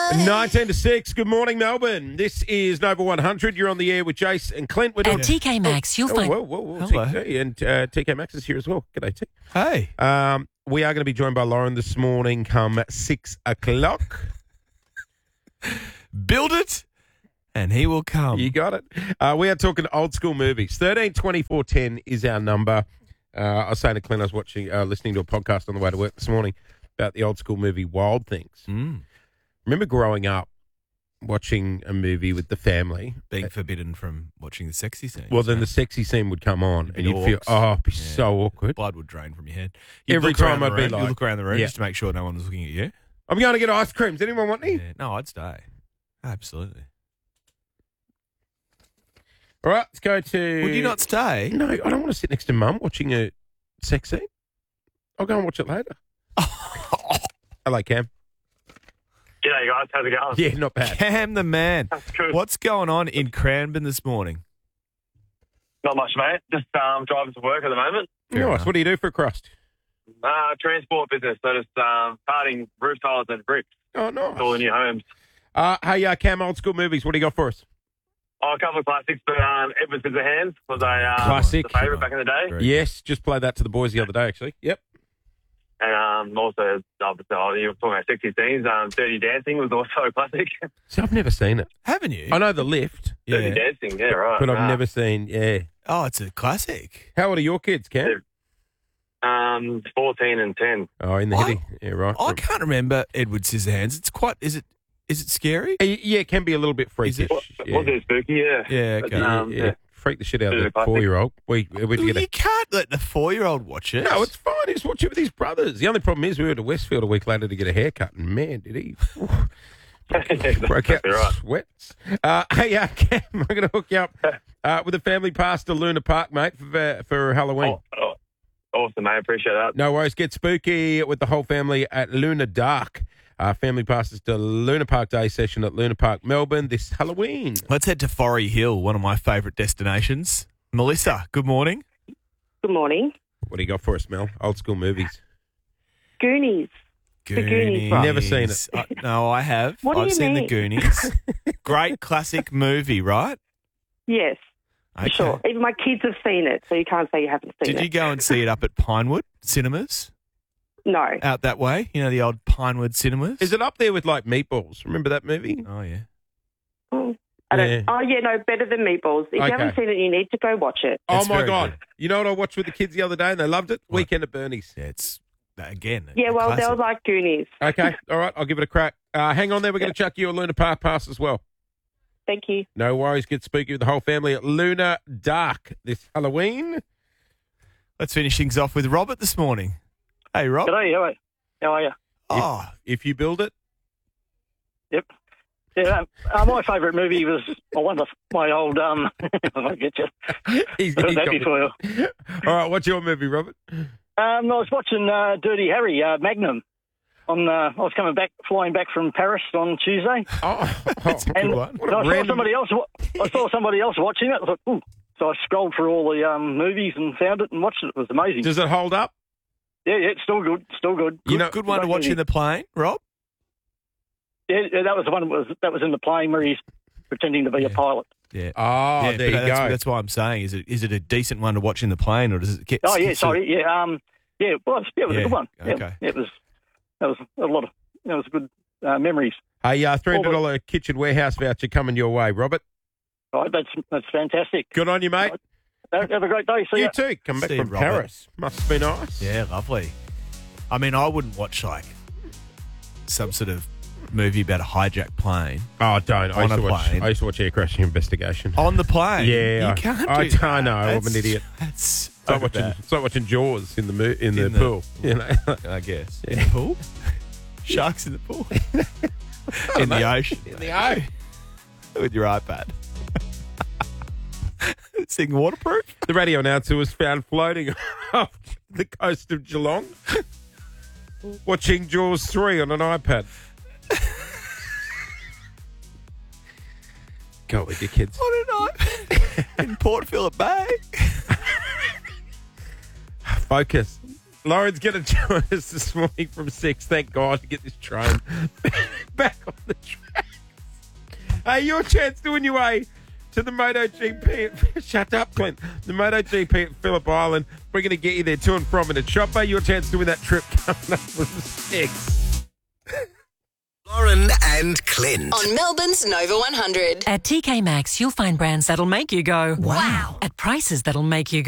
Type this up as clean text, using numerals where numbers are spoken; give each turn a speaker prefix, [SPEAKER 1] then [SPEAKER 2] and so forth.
[SPEAKER 1] 19 to 6. Good morning, Melbourne. This is Nova 100. You're on the air with Jace and Clint. We're doing...
[SPEAKER 2] And TK Maxx, you'll find...
[SPEAKER 1] Whoa.
[SPEAKER 3] Hello.
[SPEAKER 1] TK, and TK Maxx is here as well. G'day, T.
[SPEAKER 3] Hey.
[SPEAKER 1] We are going to be joined by Lauren this morning come 6 o'clock.
[SPEAKER 3] Build it, and he will come.
[SPEAKER 1] You got it. We are talking old school movies. 13 24 10 is our number. I was saying to Clint, I was listening to a podcast on the way to work this morning about the old school movie Wild Things. Remember growing up watching a movie with the family.
[SPEAKER 3] Being forbidden from watching the sexy scene.
[SPEAKER 1] Well, then the sexy scene would come on and you'd feel, it'd be so awkward.
[SPEAKER 3] Blood would drain from your head.
[SPEAKER 1] Every time I'd be like...
[SPEAKER 3] You look around the room just to make sure no one was looking at you.
[SPEAKER 1] I'm going to get ice cream. Does anyone want any?
[SPEAKER 3] Yeah. No, I'd stay. Absolutely.
[SPEAKER 1] All right, let's go to...
[SPEAKER 3] Would you not stay?
[SPEAKER 1] No, I don't want to sit next to Mum watching a sex scene. I'll go and watch it later. Hello, Cam.
[SPEAKER 4] G'day, guys. How's it going?
[SPEAKER 1] Yeah, not bad.
[SPEAKER 3] Cam the man.
[SPEAKER 4] That's good.
[SPEAKER 3] What's going on in Cranbourne this morning?
[SPEAKER 4] Not much, mate. Just driving to work at the moment.
[SPEAKER 3] Fair
[SPEAKER 1] Nice.
[SPEAKER 3] enough.
[SPEAKER 1] What do you do for a crust?
[SPEAKER 4] Transport business. So just parting roof tiles and bricks
[SPEAKER 1] Oh,
[SPEAKER 4] for all the
[SPEAKER 1] nice.
[SPEAKER 4] new homes.
[SPEAKER 1] Hey, Cam, old school movies. What do you got for us?
[SPEAKER 4] Oh, a couple of classics, but Edward Scissorhands was
[SPEAKER 1] Classic.
[SPEAKER 4] the favourite back in the day.
[SPEAKER 3] Very
[SPEAKER 1] Yes, just played that to the boys the other day, actually. Yep.
[SPEAKER 4] And also, you were talking about sexy scenes. Dirty Dancing was also a classic.
[SPEAKER 1] See, I've never seen it.
[SPEAKER 3] Haven't you?
[SPEAKER 1] I know The Lift,
[SPEAKER 4] Dirty
[SPEAKER 3] Yeah.
[SPEAKER 4] Dancing, yeah, right.
[SPEAKER 1] but I've never seen,
[SPEAKER 3] Oh, it's a classic.
[SPEAKER 1] How old are your kids, Cam?
[SPEAKER 4] 14 and 10.
[SPEAKER 1] Oh, in the
[SPEAKER 3] I-
[SPEAKER 1] hitty. Yeah, right.
[SPEAKER 3] I can't remember Edward Scissorhands. It's quite... Is it scary?
[SPEAKER 1] Yeah, it can be a little bit freakish.
[SPEAKER 4] Was
[SPEAKER 1] Yeah.
[SPEAKER 4] it spooky? Yeah.
[SPEAKER 3] Yeah,
[SPEAKER 4] But,
[SPEAKER 3] okay.
[SPEAKER 1] Yeah. Freak the shit out
[SPEAKER 4] Bit
[SPEAKER 1] of
[SPEAKER 4] of
[SPEAKER 1] the
[SPEAKER 4] a classic.
[SPEAKER 1] 4-year-old. Where'd
[SPEAKER 3] Well,
[SPEAKER 1] you get
[SPEAKER 3] you can't let the 4-year-old watch it.
[SPEAKER 1] No, it's fine. He's watching with his brothers. The only problem is we were to Westfield a week later to get a haircut, and man, did he broke out
[SPEAKER 4] Exactly right.
[SPEAKER 1] sweats. Hey, Cam, I'm going to hook you up with a family pass to Luna Park, mate, for Halloween.
[SPEAKER 4] Oh, awesome, mate. Appreciate that.
[SPEAKER 1] No worries. Get spooky with the whole family at Luna Dark. Family passes to Luna Park Day session at Luna Park, Melbourne this Halloween.
[SPEAKER 3] Let's head to Forrie Hill, one of my favourite destinations. Melissa, good morning.
[SPEAKER 5] Good morning.
[SPEAKER 1] What do you got for us, Mel? Old school movies.
[SPEAKER 5] Goonies. The Goonies, right?
[SPEAKER 1] Never seen it.
[SPEAKER 3] No, I have.
[SPEAKER 5] What do
[SPEAKER 3] I've
[SPEAKER 5] you
[SPEAKER 3] seen The
[SPEAKER 5] mean?
[SPEAKER 3] Goonies. Great classic movie, right?
[SPEAKER 5] Yes,
[SPEAKER 3] Okay.
[SPEAKER 5] sure. Even my kids have seen it, so you can't say you haven't seen
[SPEAKER 3] Did
[SPEAKER 5] it.
[SPEAKER 3] you go and see it up at Pinewood Cinemas?
[SPEAKER 5] No.
[SPEAKER 3] Out that way? You know, the old Pinewood Cinemas?
[SPEAKER 1] Is it up there with like Meatballs? Remember that movie?
[SPEAKER 3] Oh, yeah.
[SPEAKER 5] I don't,
[SPEAKER 1] Yeah.
[SPEAKER 5] Oh, yeah, no, better than Meatballs. If
[SPEAKER 1] Okay.
[SPEAKER 5] you haven't seen it, you need to go watch it.
[SPEAKER 1] Oh,
[SPEAKER 3] It's
[SPEAKER 1] my
[SPEAKER 3] very
[SPEAKER 1] God.
[SPEAKER 3] good.
[SPEAKER 1] You know what I watched with the kids the other day and they loved it?
[SPEAKER 3] What?
[SPEAKER 1] Weekend at Bernie's.
[SPEAKER 3] Yeah, it's, again,
[SPEAKER 5] Yeah, well,
[SPEAKER 3] classic.
[SPEAKER 5] they'll like Goonies.
[SPEAKER 1] Okay. All right. I'll give it a crack. Hang on there. We're going to chuck you a Luna Park pass as well.
[SPEAKER 5] Thank you.
[SPEAKER 1] No worries. Get spooky with the whole family at Luna Dark this Halloween.
[SPEAKER 3] Let's finish things off with Robert this morning. Hey, Rob.
[SPEAKER 4] G'day, how are you?
[SPEAKER 3] Oh,
[SPEAKER 1] If you build it.
[SPEAKER 4] Yep. Yeah, my favourite movie was one of my old. I'll get you.
[SPEAKER 1] He's
[SPEAKER 4] Got that
[SPEAKER 1] got me.
[SPEAKER 4] before.
[SPEAKER 1] All right. What's your movie, Robert?
[SPEAKER 4] I was watching Dirty Harry, Magnum. I was flying back from Paris on Tuesday.
[SPEAKER 1] Oh,
[SPEAKER 3] That's a good
[SPEAKER 4] And
[SPEAKER 3] one.
[SPEAKER 1] What
[SPEAKER 4] I
[SPEAKER 1] a
[SPEAKER 4] saw
[SPEAKER 1] random...
[SPEAKER 4] somebody else watching it. I thought, ooh. So I scrolled through all the movies and found it and watched it. It was amazing.
[SPEAKER 1] Does it hold up?
[SPEAKER 4] Yeah, it's still good. Still good.
[SPEAKER 1] You know-
[SPEAKER 3] Good one to watch in the plane, Rob.
[SPEAKER 4] Yeah, that was the one that was in the plane where he's pretending to be a pilot.
[SPEAKER 3] Yeah.
[SPEAKER 1] Oh,
[SPEAKER 3] Yeah,
[SPEAKER 1] there
[SPEAKER 3] but
[SPEAKER 1] you
[SPEAKER 3] that's,
[SPEAKER 1] go.
[SPEAKER 3] That's why I'm saying, is it a decent one to watch in the plane, or does it get?
[SPEAKER 4] Oh yeah,
[SPEAKER 3] sort of-
[SPEAKER 4] sorry. Yeah, yeah. Well, it was
[SPEAKER 3] Yeah,
[SPEAKER 4] a good one. Yeah,
[SPEAKER 3] okay.
[SPEAKER 4] it was. That was a lot of. That was good memories.
[SPEAKER 1] Hey, $300 kitchen warehouse voucher coming your way, Robert.
[SPEAKER 4] Right, that's fantastic.
[SPEAKER 1] Good on you, mate.
[SPEAKER 4] Have a great day. See
[SPEAKER 1] You
[SPEAKER 4] ya.
[SPEAKER 1] too. Come back
[SPEAKER 3] See you,
[SPEAKER 1] from
[SPEAKER 3] Robert.
[SPEAKER 1] Paris. Must be nice.
[SPEAKER 3] Yeah, lovely. I mean, I wouldn't watch like some sort of movie about a hijacked plane
[SPEAKER 1] Oh, don't.
[SPEAKER 3] On a plane.
[SPEAKER 1] I used to watch Air Crashing Investigation.
[SPEAKER 3] on the plane.
[SPEAKER 1] Yeah,
[SPEAKER 3] you can't. Do
[SPEAKER 1] I
[SPEAKER 3] that.
[SPEAKER 1] know. I'm an
[SPEAKER 3] That's-
[SPEAKER 1] idiot.
[SPEAKER 3] That's
[SPEAKER 1] It's like watching, it's like watching Jaws in the
[SPEAKER 3] In the-
[SPEAKER 1] pool. You know?
[SPEAKER 3] I guess. In the pool? Sharks in the pool? In the ocean.
[SPEAKER 1] In the O.
[SPEAKER 3] With your iPad. This thing waterproof?
[SPEAKER 1] The radio announcer was found floating off the coast of Geelong, watching Jaws 3 on an iPad. Go with your kids.
[SPEAKER 3] On an iPad. In Port Phillip Bay.
[SPEAKER 1] Focus. Lauren's going to join us this morning from 6. Thank God to get this train back on the train. Hey, your chance to win your way to the MotoGP. Shut up, Clint. The MotoGP at Phillip Island. We're going to get you there to and from in a chopper. Your chance to win that trip coming up from 6.
[SPEAKER 2] Lauren and Clint.
[SPEAKER 6] On Melbourne's Nova 100.
[SPEAKER 7] At TK Maxx, you'll find brands that'll make you go, wow, at prices that'll make you go.